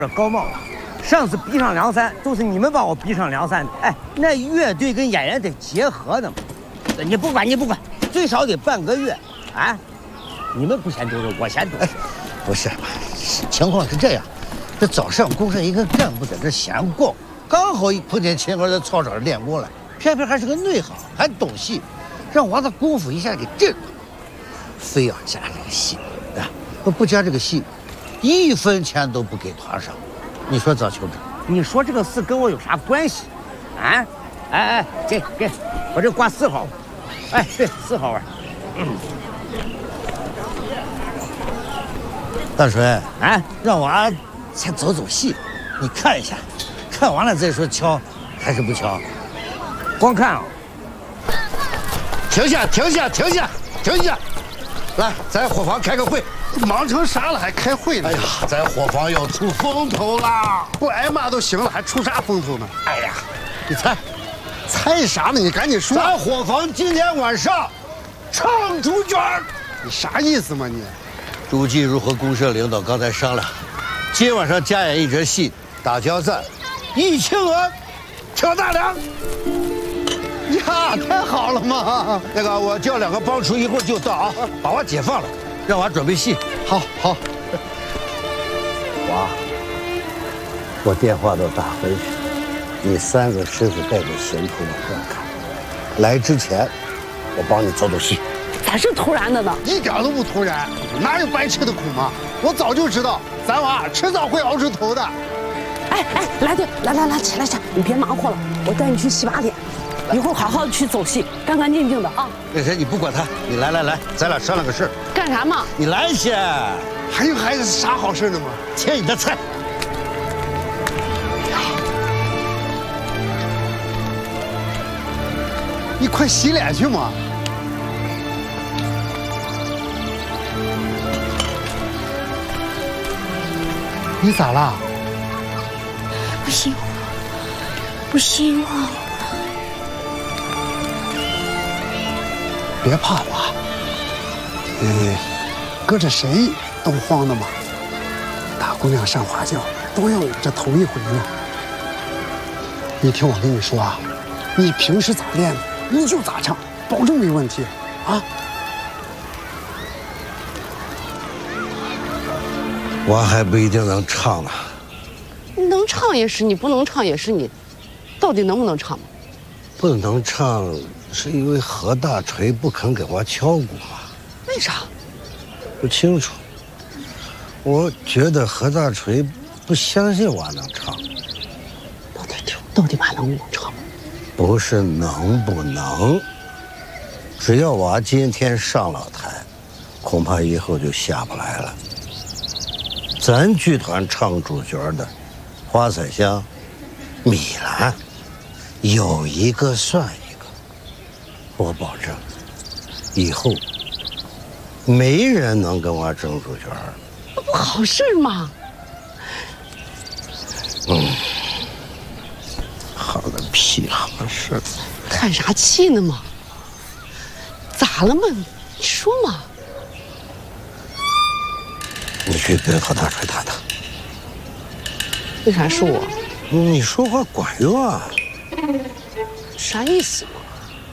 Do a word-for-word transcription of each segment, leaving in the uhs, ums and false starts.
高帽，上次逼上梁山都是你们把我逼上梁山的。哎，那乐队跟演员得结合的嘛。你不管，你不管，最少得半个月啊！你们不嫌丢人，我嫌丢人。哎， 不是，情况是这样，这早上工社一个干部在这闲逛，刚好碰见秦哥在操场上练功了，偏偏还是个内行，还懂戏，让我的功夫一下给震了，非要加这个戏啊！不加这个戏。 一分钱都不给团上，你说咋求着？ 你说这个事跟我有啥关系？啊？哎哎，给给，我这挂四号，哎，对，四号啊。嗯。 大水啊，让我先走走戏，你看一下，看完了再说敲还是不敲？ 光看啊！ 停下，停下，停下，停下！来，咱伙房开个会。 忙成啥了还开会呢？ 哎呀，咱伙房要出风头啦！ 不挨骂都行了，还出啥风头呢？ 哎呀，你猜， 猜啥呢？你赶紧说！ 咱伙房今天晚上唱主角儿， 你啥意思嘛你？ 诸暨如和公社领导刚才商量，今晚上加演一折戏《打江赞》，一清额挑大梁。 呀，太好了嘛！ 那个，我叫两个帮厨一会儿就到啊，把我解放了。 让我准备戏， 好好。 娃，我电话都打回去，你三个师傅带着行头往这儿看。来之前，我帮你走走戏。 咋是突然的呢？ 一点都不突然，哪有白吃的苦嘛？我早就知道，咱娃迟早会熬出头的。 哎哎，来队，来来来，起来起来，你别忙活了，我带你去洗把脸。 一会儿好好去走戏，干干净净的啊！ 那谁，你不管他，你来来来，咱俩商量个事儿。 干啥嘛？ 你来先。 还有还有啥好事呢嘛？ 切你的菜。 你快洗脸去嘛！你咋了？ 不行，不行啊！ 别怕娃，嗯，搁着谁都慌的嘛。大姑娘上花轿都要有这头一回呢。你听我跟你说啊，你平时咋练的，你就咋唱，保证没问题啊。 我还不一定能唱呢。 你能唱也是你，不能唱也是你，到底能不能唱？ 不能唱。 是因为何大锤不肯给我敲鼓吗？ 为啥？ 不清楚。我觉得何大锤不相信我能唱。 到底到底娃能不能唱？ 不是能不能，只要我今天上了台，恐怕以后就下不来了。咱剧团唱主角的，花彩香、米兰，有一个算一个。 我保证，以后没人能跟我争主角。 那不好事吗？ 嗯，好个屁好事！ 看啥气呢嘛？咋了嘛？你说嘛？ 你去跟何大锤谈谈。 为啥是我？ 你说话管用啊？ 啥意思嘛？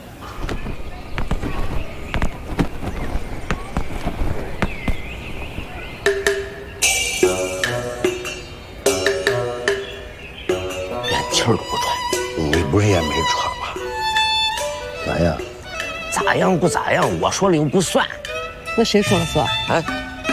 气儿都不喘， 你不是也没喘吗？咋样？ 咋样不咋样？我说了又不算。 那谁说了算？ 哎，